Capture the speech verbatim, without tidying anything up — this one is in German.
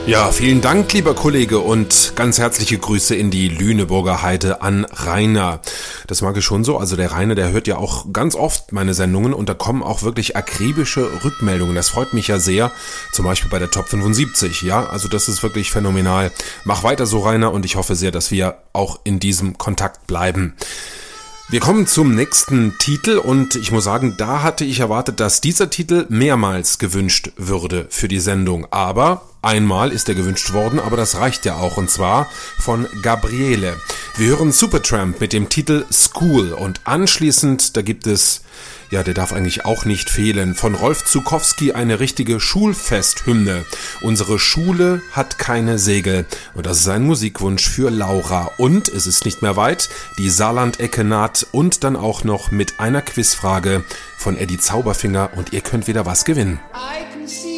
Ja, vielen Dank, lieber Kollege, und ganz herzliche Grüße in die Lüneburger Heide an Rainer. Das mag ich schon so, also der Rainer, der hört ja auch ganz oft meine Sendungen und da kommen auch wirklich akribische Rückmeldungen. Das freut mich ja sehr, zum Beispiel bei der Top fünfundsiebzig, ja, also das ist wirklich phänomenal. Mach weiter so, Rainer, und ich hoffe sehr, dass wir auch in diesem Kontakt bleiben. Wir kommen zum nächsten Titel und ich muss sagen, da hatte ich erwartet, dass dieser Titel mehrmals gewünscht würde für die Sendung. Aber einmal ist er gewünscht worden, aber das reicht ja auch, und zwar von Gabriele. Wir hören Supertramp mit dem Titel School und anschließend, da gibt es, ja, der darf eigentlich auch nicht fehlen, von Rolf Zukowski eine richtige Schulfesthymne. Unsere Schule hat keine Segel. Und das ist ein Musikwunsch für Laura. Und es ist nicht mehr weit, die Saarland-Ecke naht und dann auch noch mit einer Quizfrage von Eddie Zauberfinger und ihr könnt wieder was gewinnen.